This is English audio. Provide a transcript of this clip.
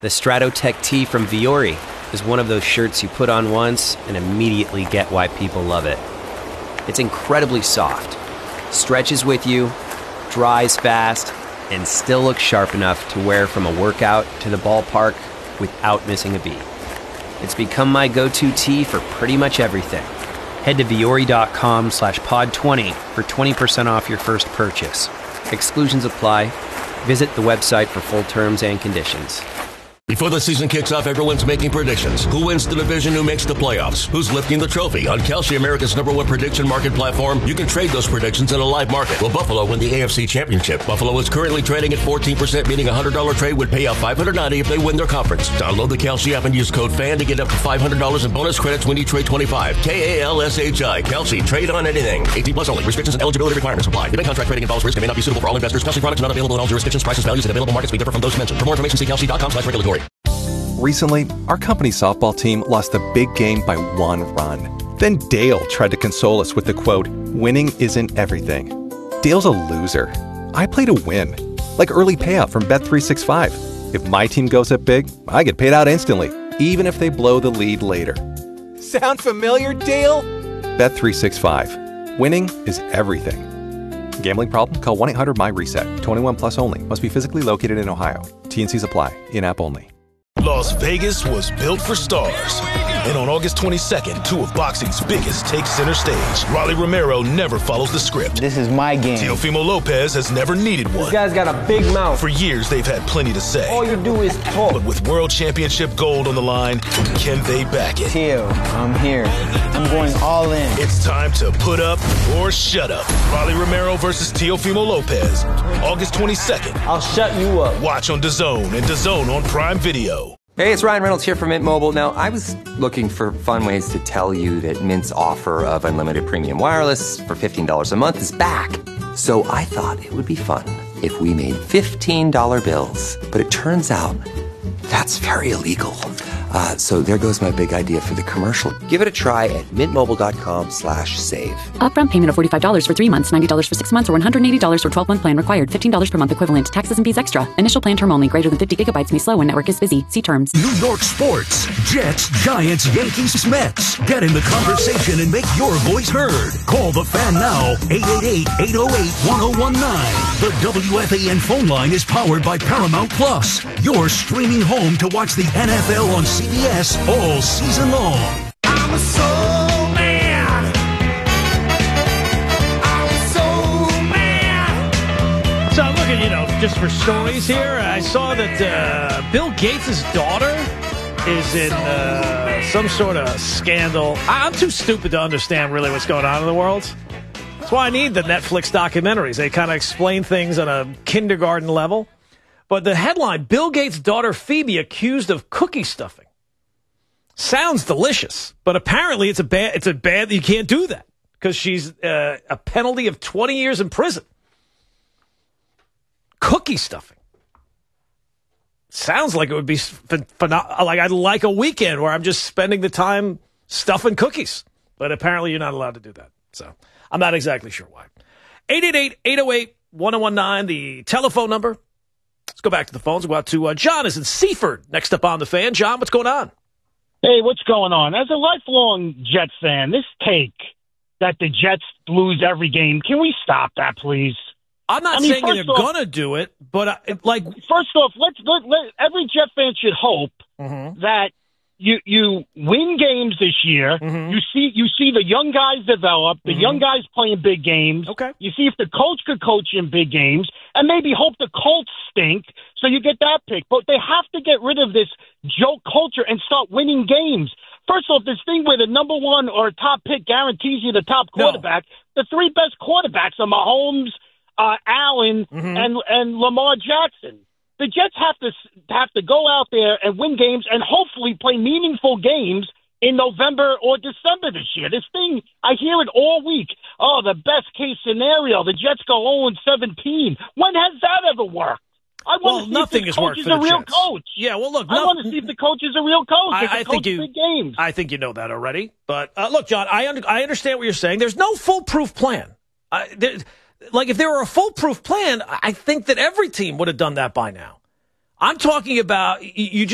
The Stratotech tee from Viore is one of those shirts you put on once and immediately get why people love it. It's incredibly soft, stretches with you, dries fast, and still looks sharp enough to wear from a workout to the ballpark without missing a beat. It's become my go-to tee for pretty much everything. Head to Viore.com/pod20 for 20% off your first purchase. Exclusions apply. Visit the website for full terms and conditions. Before the season kicks off, everyone's making predictions. Who wins the division? Who makes the playoffs? Who's lifting the trophy? On Kalshi, America's #1 prediction market platform, you can trade those predictions in a live market. Will Buffalo win the AFC Championship? Buffalo is currently trading at 14%, meaning a $100 trade would pay out $590 if they win their conference. Download the Kalshi app and use code FAN to get up to $500 in bonus credits when you trade 25. KALSHI. Kalshi. Trade on anything. 18 plus only. Restrictions and eligibility requirements apply. Event contract trading involves risk and may not be suitable for all investors. Kalshi products are not available in all jurisdictions. Prices, values, and available markets may differ from those mentioned. For more information, see Kalshi.com/regulatory. Recently, our company softball team lost a big game by 1 run. Then Dale tried to console us with the quote, "Winning isn't everything." Dale's a loser. I play to win. Like early payout from Bet365. If my team goes up big, I get paid out instantly, even if they blow the lead later. Sound familiar, Dale? Bet365. Winning is everything. Gambling problem? Call 1-800-MY-RESET. 21 plus only. Must be physically located in Ohio. T&Cs apply. In-app only. Las Vegas was built for stars. And on August 22nd, 2 of boxing's biggest take center stage. Rolly Romero never follows the script. This is my game. Teofimo Lopez has never needed one. This guy's got a big mouth. For years, they've had plenty to say. All you do is talk. But with World Championship gold on the line, can they back it? Teo, I'm here. I'm going all in. It's time to put up or shut up. Rolly Romero versus Teofimo Lopez. August 22nd. I'll shut you up. Watch on DAZN and DAZN on Prime Video. Hey, it's Ryan Reynolds here from Mint Mobile. Now, I was looking for fun ways to tell you that Mint's offer of unlimited premium wireless for $15 a month is back. So I thought it would be fun if we made $15 bills. But it turns out that's very illegal. So there goes my big idea for the commercial. Give it a try at mintmobile.com/save. Upfront payment of $45 for 3 months, $90 for 6 months, or $180 for 12-month plan required. $15 per month equivalent. Taxes and fees extra. Initial plan term only. Greater than 50 gigabytes may slow when network is busy. See terms. New York sports. Jets, Giants, Yankees, Mets. Get in the conversation and make your voice heard. Call the Fan now. 888-808-1019. The WFAN phone line is powered by Paramount Plus. Your streaming home to watch the NFL on CBS all season long. I'm a soul man. I'm a soul man. So I'm looking, just for stories here. I saw that Bill Gates' daughter is in some sort of scandal. I'm too stupid to understand really what's going on in the world. That's why I need the Netflix documentaries. They kind of explain things on a kindergarten level. But the headline, Bill Gates' daughter Phoebe accused of cookie stuffing. Sounds delicious, but apparently it's a bad, you can't do that because she's a penalty of 20 years in prison. Cookie stuffing. Sounds like it would be like I'd like a weekend where I'm just spending the time stuffing cookies. But apparently you're not allowed to do that. So I'm not exactly sure why. 888-808-1019, the telephone number. Let's go back to the phones. We'll go out to John is in Seaford. Next up on the Fan. John, what's going on? Hey, what's going on? As a lifelong Jets fan, this take that the Jets lose every game, can we stop that, please? I'm not saying they're going to do it, but first off, let every Jet fan should hope that you win games this year. Mm-hmm. You see the young guys develop, the young guys playing big games. Okay. You see if the coach could coach in big games, and maybe hope the Colts stink, so you get that pick. But they have to get rid of this joke culture and start winning games. First off, this thing where the number one or top pick guarantees you the top quarterback. No. The 3 best quarterbacks are Mahomes, Allen, and Lamar Jackson. The Jets have to go out there and win games and hopefully play meaningful games in November or December this year. This thing, I hear it all week. Oh, the best case scenario, the Jets go 0-17. When has that ever worked? I want to see if the coach is a real coach. Yeah, well, look. I want to see if the coach is a real coach. I think big games. I think you know that already. But look, John, I understand what you're saying. There's no foolproof plan. If there were a foolproof plan, I think that every team would have done that by now. I'm talking about you